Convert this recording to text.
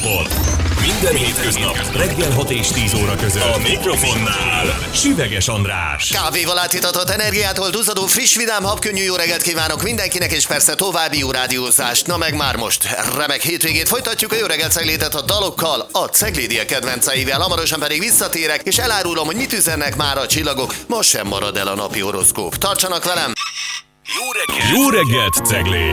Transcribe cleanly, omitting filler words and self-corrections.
napot. Minden hétköznap reggel 6 és 10 óra között. A mikrofonnál Süveges András. Kávéval áthitatott energiától duzzadó friss, vidám, habkönnyű jó reggelt kívánok mindenkinek, és persze további jó rádiózást. Na meg már most remek hétvégét folytatjuk a jó reggelt Ceglédet a dalokkal, a Ceglédiek kedvenceivel. Hamarosan pedig visszatérek, és elárulom, hogy mit üzennek már a csillagok. Most sem marad el a napi horoszkóp. Tartsanak velem! Jó reggelt, Ceglét!